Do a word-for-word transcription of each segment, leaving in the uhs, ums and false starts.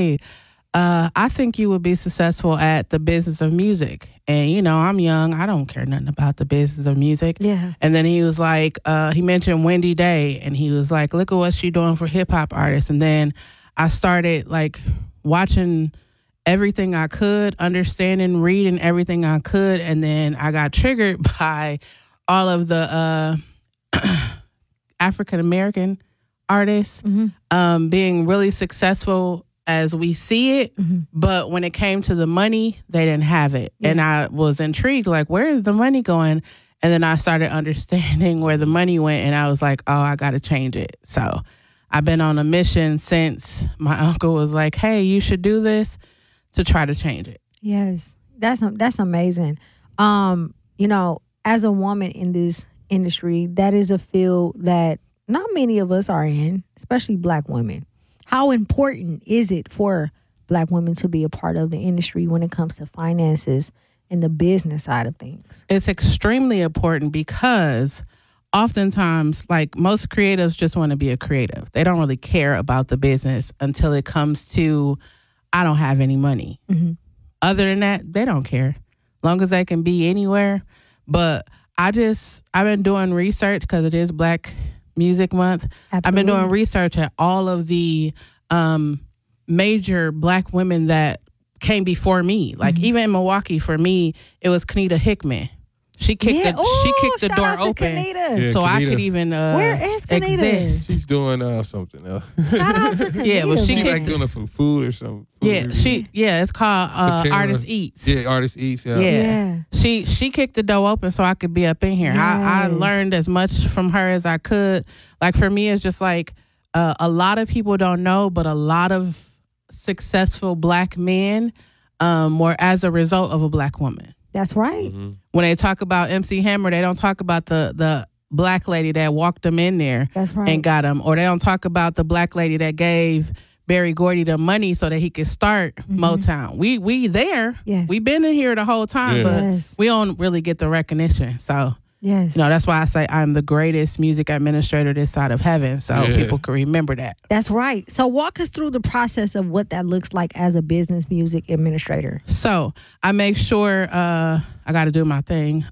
hey, uh, I think you would be successful at the business of music. And, you know, I'm young. I don't care nothing about the business of music. Yeah. And then he was like, uh, he mentioned Wendy Day. And he was like, look at what she's doing for hip hop artists. And then I started like watching everything I could, understanding, reading everything I could. And then I got triggered by all of the uh, African American artists Mm-hmm. um, being really successful as we see it, Mm-hmm. but when it came to the money, they didn't have it. Yeah. And I was intrigued, like, where is the money going? And then I started understanding where the money went, and I was like, oh, I got to change it. So I've been on a mission since my uncle was like, hey, you should do this, to try to change it. Yes, that's that's amazing. Um, you know, as a woman in this industry, that is a field that not many of us are in, especially Black women. How important is it for Black women to be a part of the industry when it comes to finances and the business side of things? It's extremely important because oftentimes, like, most creatives just want to be a creative. They don't really care about the business until it comes to, I don't have any money. Mm-hmm. Other than that, they don't care. Long as they can be anywhere. But I just, I've been doing research because it is Black Music Month. Absolutely. I've been doing research at all of the um, major Black women that came before me. Like, Mm-hmm. even in Milwaukee, for me, it was Kenita Hickman. She kicked Yeah. the Ooh, she kicked the shout door out to open, Kenita. Yeah, so I Kenita. could even uh, Where is Kenita? exist. She's doing uh, something else. Shout out to Kenita. Yeah, well, she She kicked- like doing it for food or something. Food Yeah, review. she yeah, it's called uh, Patera. Artist Eats. Yeah, Artist Eats. Yeah. Yeah. Yeah. She she kicked the door open so I could be up in here. I, I Yes. learned as much from her as I could. Like, for me, it's just like uh, a lot of people don't know, but a lot of successful Black men um, were as a result of a Black woman. That's right. Mm-hmm. When they talk about M C Hammer, they don't talk about the the Black lady that walked them in there That's right. and got them, or they don't talk about the Black lady that gave Barry Gordy the money so that he could start Motown. We we there. Yes. We been in here the whole time, Yeah. but Yes. we don't really get the recognition. So, Yes. you know, that's why I say I'm the greatest music administrator this side of heaven, so Yeah. people can remember that. That's right. So walk us through the process of what that looks like as a business music administrator. So I make sure uh, I got to do my thing.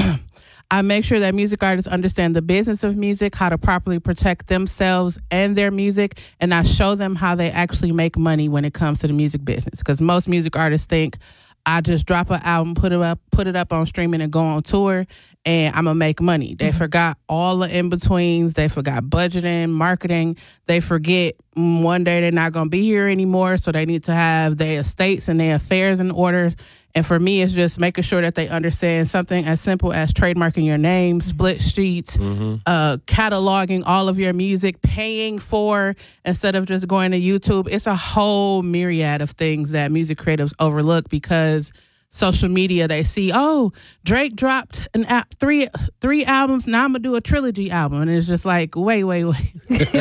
I make sure that music artists understand the business of music, how to properly protect themselves and their music, and I show them how they actually make money when it comes to the music business. Because most music artists think, I just drop an album, put it up, put it up on streaming, and go on tour, and I'm gonna make money. They forgot all the in betweens. They forgot budgeting, marketing. They forget mm, one day they're not gonna be here anymore, so they need to have their estates and their affairs in order. And for me, it's just making sure that they understand something as simple as trademarking your name, split sheets, uh, cataloging all of your music, paying for instead of just going to YouTube. It's a whole myriad of things that music creatives overlook because social media, they see, oh, Drake dropped an app, three three albums. Now I'm gonna do a trilogy album, and it's just like, wait, wait, wait.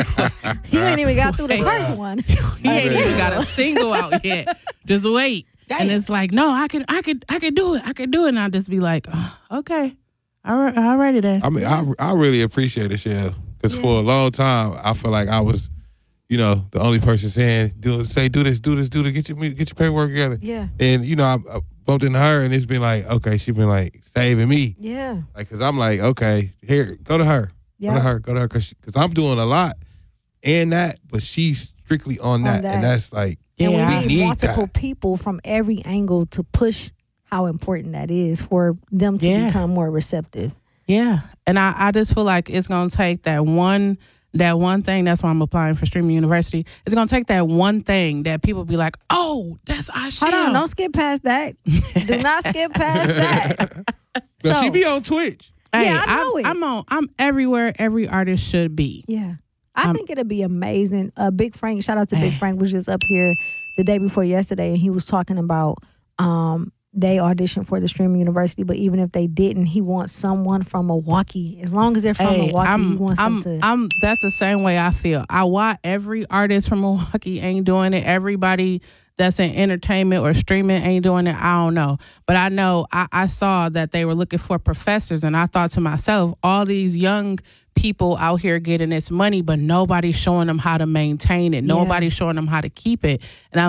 You ain't even got through the Wait. first one. He ain't even got a single out yet. Just wait. And it's like, no, I could, I could, I could do it. I could do it. And I'll just be like, oh, okay, all right, alrighty then. I mean, I I really appreciate it, Shell, because for a long time I feel like I was, you know, the only person saying, do say, do this, do this, do this, get your mu- get your paperwork together. Yeah. And you know, I, I bumped into her, and it's been like, okay, she been like saving me, Yeah. like, cause I'm like, okay, here, go to her, Yeah. go to her, go to her, cause cause I'm doing a lot and that, but she's strictly on that, that. and that's like, And Yeah, we I need, need multiple that. people from every angle to push how important that is for them to Yeah. become more receptive. Yeah. And I, I just feel like it's going to take that one, that one thing. That's why I'm applying for Streaming University. It's going to take that one thing that people be like, oh, that's our Hold on, shit. don't skip past that. Do not skip past that. no, So- she be on Twitch. Hey, Yeah, I know I'm, it. I'm on, I'm everywhere every artist should be. Yeah. I Um, think it'll be amazing. Uh, Big Frank, shout out to Big Hey. Frank, was just up here the day before yesterday, and he was talking about um, they auditioned for the Streaming University, but even if they didn't, he wants someone from Milwaukee. As long as they're from Hey, Milwaukee, he I'm, wants I'm, them to. I'm, that's the same way I feel. I why every artist from Milwaukee ain't doing it. Everybody that's in entertainment or streaming ain't doing it. I don't know. But I know I, I saw that they were looking for professors, and I thought to myself, all these young people out here getting this money, but nobody's showing them how to maintain it. Yeah. Nobody's showing them how to keep it. And I'm